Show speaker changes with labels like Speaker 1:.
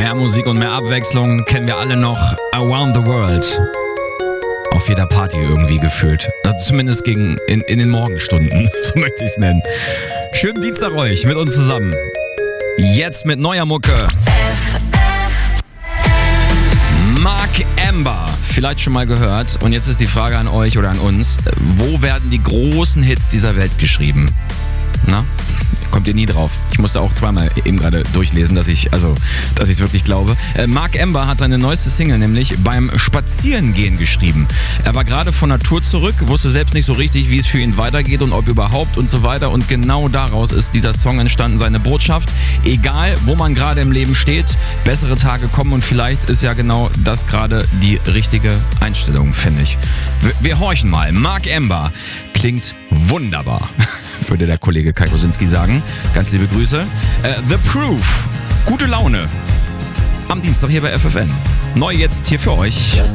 Speaker 1: Mehr Musik und mehr Abwechslung kennen wir alle noch. Around the World. Auf jeder Party irgendwie gefühlt. Also zumindest in den Morgenstunden, so möchte ich es nennen. Schönen Dienstag euch mit uns zusammen. Jetzt mit neuer Mucke. Mark Ember, vielleicht schon mal gehört. Und jetzt ist die Frage an euch oder an uns. Wo werden die großen Hits dieser Welt geschrieben? Na? Kommt ihr nie drauf. Ich musste auch zweimal eben gerade durchlesen, dass ich es wirklich glaube. Mark Ember hat seine neueste Single nämlich beim Spazierengehen geschrieben. Er war gerade von der Tour zurück, wusste selbst nicht so richtig, wie es für ihn weitergeht und ob überhaupt und so weiter. Und genau daraus ist dieser Song entstanden, seine Botschaft. Egal, wo man gerade im Leben steht, bessere Tage kommen und vielleicht ist ja genau das gerade die richtige Einstellung, finde ich. Wir horchen mal. Mark Ember klingt wunderbar, würde der Kollege Kai Kosinski sagen. Ganz liebe Grüße. The Proof. Gute Laune. Am Dienstag hier bei FFN. Neu jetzt hier für euch.